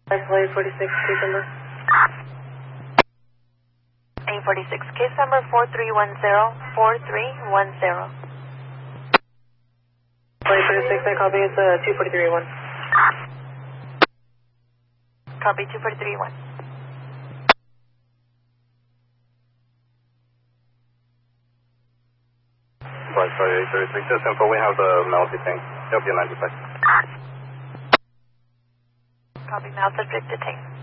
Flight 46, case number. 846, case number 4310, 4310. Flight 46, I copy, it's 243.1. Copy 243.1. Flight 836, just info, we have the male detained. He'll be 90 seconds. Copy, male subject detained.